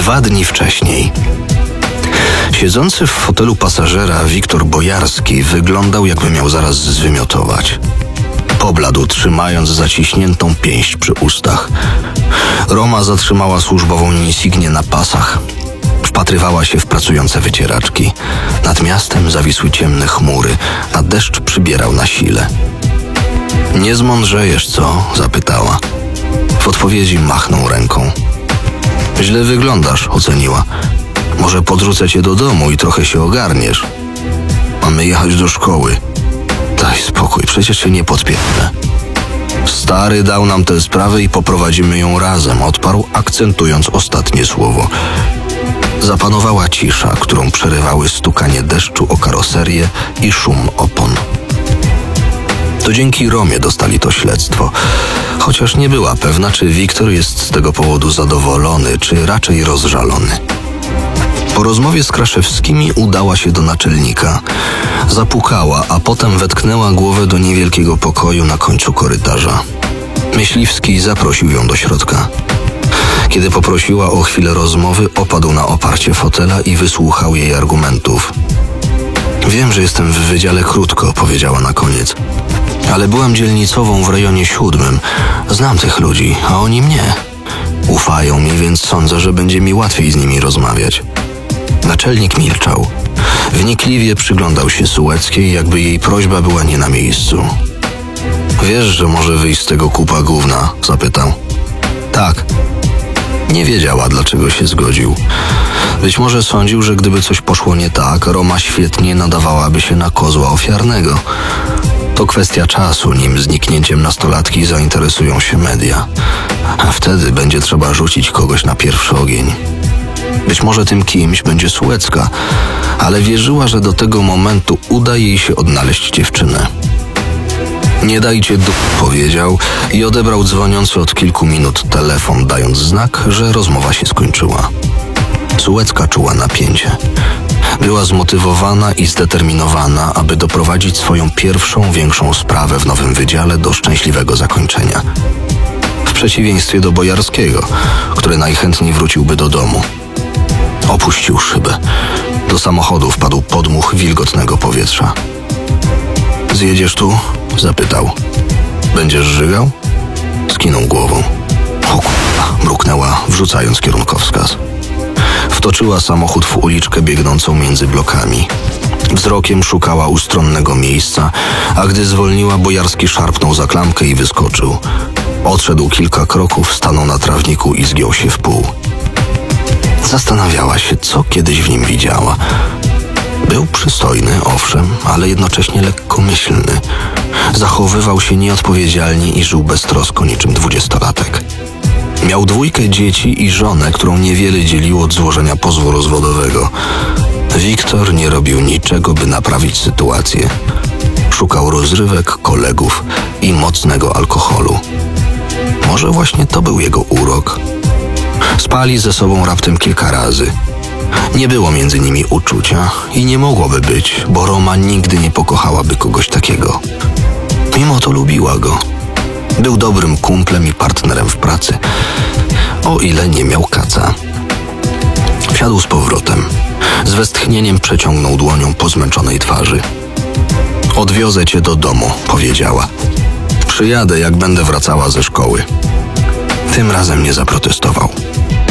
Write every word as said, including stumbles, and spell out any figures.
Dwa dni wcześniej. Siedzący w fotelu pasażera Wiktor Bojarski wyglądał, jakby miał zaraz zwymiotować. Pobladł, trzymając zaciśniętą pięść przy ustach. Roma zatrzymała służbową insygnię na pasach. Wpatrywała się w pracujące wycieraczki. Nad miastem zawisły ciemne chmury, a deszcz przybierał na sile. Nie zmądrzejesz, co? Zapytała. W odpowiedzi machnął ręką. Źle wyglądasz, oceniła. Może podrzucę cię do domu i trochę się ogarniesz. Mamy jechać do szkoły. Daj spokój, przecież się nie podpierdolę. Stary dał nam tę sprawę i poprowadzimy ją razem, odparł, akcentując ostatnie słowo. Zapanowała cisza, którą przerywały stukanie deszczu o karoserię i szum opon. To dzięki Romie dostali to śledztwo, chociaż nie była pewna, czy Wiktor jest z tego powodu zadowolony, czy raczej rozżalony. Po rozmowie z Kraszewskimi udała się do naczelnika. Zapukała, a potem wetknęła głowę do niewielkiego pokoju na końcu korytarza. Myśliwski zaprosił ją do środka. Kiedy poprosiła o chwilę rozmowy, opadł na oparcie fotela i wysłuchał jej argumentów. Wiem, że jestem w wydziale krótko, powiedziała na koniec. Ale byłam dzielnicową w rejonie siódmym. Znam tych ludzi, a oni mnie. Ufają mi, więc sądzę, że będzie mi łatwiej z nimi rozmawiać. Naczelnik milczał. Wnikliwie przyglądał się Sułeckiej, jakby jej prośba była nie na miejscu. Wiesz, że może wyjść z tego kupa gówna? Zapytał. Tak. Nie wiedziała, dlaczego się zgodził. Być może sądził, że gdyby coś poszło nie tak, Roma świetnie nadawałaby się na kozła ofiarnego. To kwestia czasu, nim zniknięciem nastolatki zainteresują się media. A wtedy będzie trzeba rzucić kogoś na pierwszy ogień. Być może tym kimś będzie Sułecka, ale wierzyła, że do tego momentu uda jej się odnaleźć dziewczynę. Nie dajcie du... powiedział i odebrał dzwoniący od kilku minut telefon, dając znak, że rozmowa się skończyła. Sułecka czuła napięcie. Była zmotywowana i zdeterminowana, aby doprowadzić swoją pierwszą, większą sprawę w nowym wydziale do szczęśliwego zakończenia. W przeciwieństwie do Bojarskiego, który najchętniej wróciłby do domu. Opuścił szybę. Do samochodu wpadł podmuch wilgotnego powietrza. Zjedziesz tu? Zapytał. Będziesz żygał? Skinął głową. O kurwa, mruknęła, wrzucając kierunkowskaz. Wtoczyła samochód w uliczkę biegnącą między blokami. Wzrokiem szukała ustronnego miejsca, a gdy zwolniła, Bojarski szarpnął za klamkę i wyskoczył. Odszedł kilka kroków, stanął na trawniku i zgiął się w pół. Zastanawiała się, co kiedyś w nim widziała. Był przystojny, owszem, ale jednocześnie lekkomyślny. Zachowywał się nieodpowiedzialnie i żył beztrosko niczym dwudziestolatek. Miał dwójkę dzieci i żonę, którą niewiele dzieliło od złożenia pozwu rozwodowego. Wiktor nie robił niczego, by naprawić sytuację. Szukał rozrywek, kolegów i mocnego alkoholu. Może właśnie to był jego urok. Spali ze sobą raptem kilka razy. Nie było między nimi uczucia i nie mogłoby być, bo Roma nigdy nie pokochałaby kogoś takiego. Mimo to lubiła go. Był dobrym kumplem i partnerem w pracy, o ile nie miał kaca. Wsiadł z powrotem. Z westchnieniem przeciągnął dłonią po zmęczonej twarzy. Odwiozę cię do domu, powiedziała. Przyjadę, jak będę wracała ze szkoły. Tym razem nie zaprotestował.